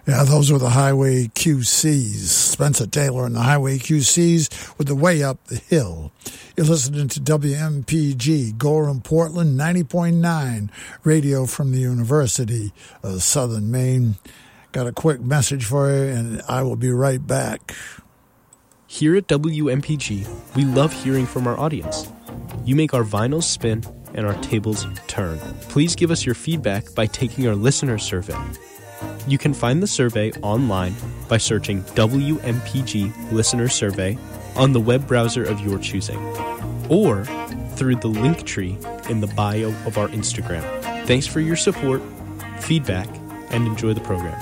Yeah, those were the Highway QCs. Spencer Taylor and the Highway QCs with the Way Up the Hill. You're listening to WMPG, Gorham, Portland, 90.9, radio from the University of Southern Maine. Got a quick message for you, and I will be right back. Here at WMPG, we love hearing from our audience. You make our vinyls spin and our tables turn. Please give us your feedback by taking our listener survey. You can find the survey online by searching WMPG Listener Survey on the web browser of your choosing, or through the link tree in the bio of our Instagram. Thanks for your support, feedback, and enjoy the program.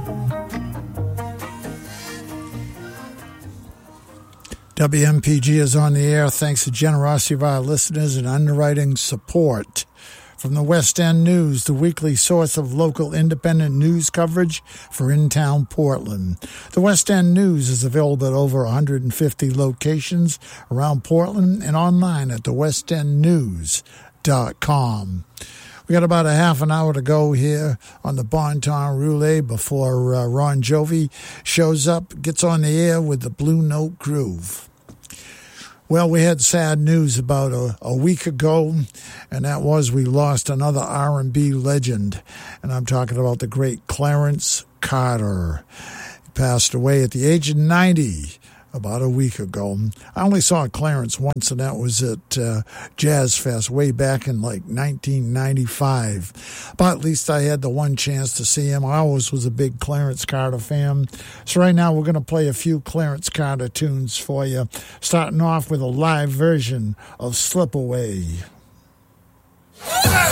WMPG is on the air thanks to the generosity of our listeners and underwriting support. From the West End News, the weekly source of local independent news coverage for in-town Portland. The West End News is available at over 150 locations around Portland and online at thewestendnews.com. We got about a half an hour to go here on the Bon Ton Roulette before Ron Jovi shows up, gets on the air with the Blue Note Groove. Well, we had sad news about a week ago, and that was we lost another R&B legend, and I'm talking about the great Clarence Carter. He passed away at the age of 90 about a week ago. I only saw Clarence once, and that was at Jazz Fest way back in like 1995. But at least I had the one chance to see him. I always was a big Clarence Carter fan. So right now we're going to play a few Clarence Carter tunes for you, starting off with a live version of Slip Away.